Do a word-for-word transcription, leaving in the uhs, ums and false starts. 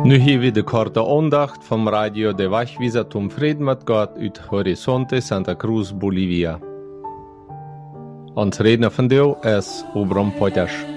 Nu hier wir de korte Ondacht vom Radio de Wachwieser zum Frieden mit Gott uit Horizonte Santa Cruz, Bolivia. Ons redner vandaag is Obram Potters.